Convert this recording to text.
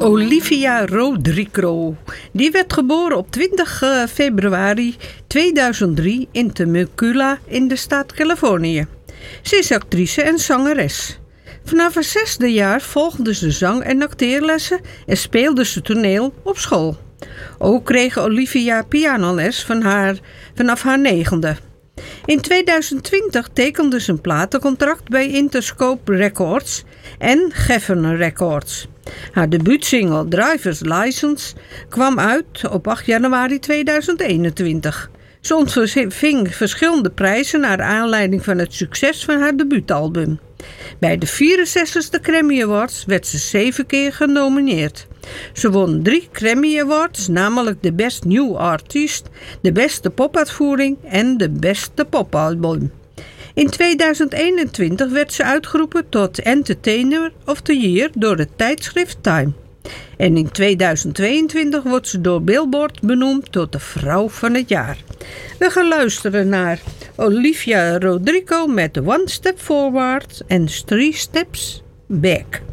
Olivia Rodrigo. Die werd geboren op 20 februari 2003 in Temecula in de staat Californië. Ze is actrice en zangeres. Vanaf haar 6e jaar volgde ze zang- en acteerlessen en speelde ze toneel op school. Ook kreeg Olivia pianoles vanaf haar 9e. In 2020 tekende ze een platencontract bij Interscope Records en Geffen Records. Haar debuutsingle Driver's License kwam uit op 8 januari 2021. Ze ontving verschillende prijzen naar aanleiding van het succes van haar debuutalbum. Bij de 64e Grammy Awards werd ze 7 keer genomineerd. Ze won 3 Grammy Awards, namelijk de Best New Artist, de beste popuitvoering en de beste popalbum. In 2021 werd ze uitgeroepen tot Entertainer of the Year door het tijdschrift Time. En in 2022 wordt ze door Billboard benoemd tot de vrouw van het jaar. We gaan luisteren naar Olivia Rodrigo met One Step Forward en 3 Steps Back.